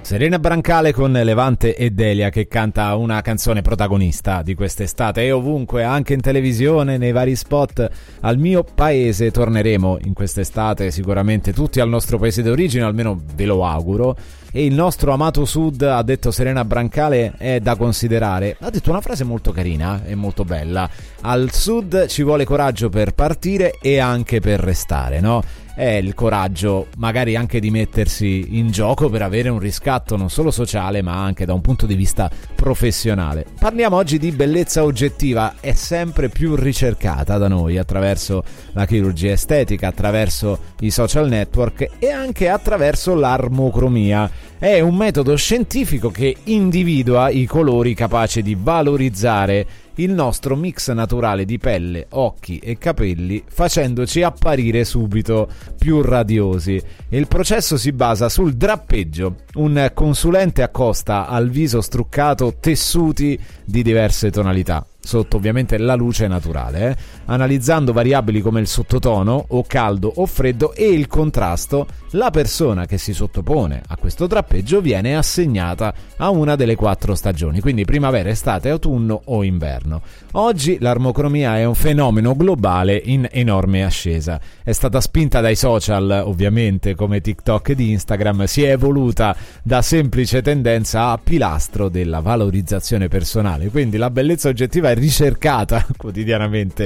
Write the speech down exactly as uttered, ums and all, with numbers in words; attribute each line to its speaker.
Speaker 1: Serena Brancale con Levante e Delia, che canta una canzone protagonista di quest'estate, e ovunque, anche in televisione, nei vari spot. Al mio paese torneremo in quest'estate, sicuramente tutti al nostro paese d'origine, almeno ve lo auguro. E il nostro amato sud, ha detto Serena Brancale, è da considerare. Ha detto una frase molto carina e molto bella: al sud ci vuole coraggio per partire e anche per restare, no? È il coraggio magari anche di mettersi in gioco per avere un riscatto non solo sociale ma anche da un punto di vista professionale. Parliamo oggi di bellezza oggettiva, è sempre più ricercata da noi attraverso la chirurgia estetica, attraverso i social network e anche attraverso l'armocromia. È un metodo scientifico che individua i colori capaci di valorizzare il nostro mix naturale di pelle, occhi e capelli, facendoci apparire subito più radiosi. Il processo si basa sul drappeggio. Un consulente accosta al viso struccato tessuti di diverse tonalità, sotto ovviamente la luce naturale, eh? analizzando variabili come il sottotono, o caldo o freddo, e il contrasto. La persona che si sottopone a questo drappeggio viene assegnata a una delle quattro stagioni, quindi primavera, estate, autunno o inverno. Oggi l'armocromia è un fenomeno globale in enorme ascesa. È stata spinta dai social, ovviamente, come TikTok ed Instagram, si è evoluta da semplice tendenza a pilastro della valorizzazione personale, quindi la bellezza oggettiva è ricercata quotidianamente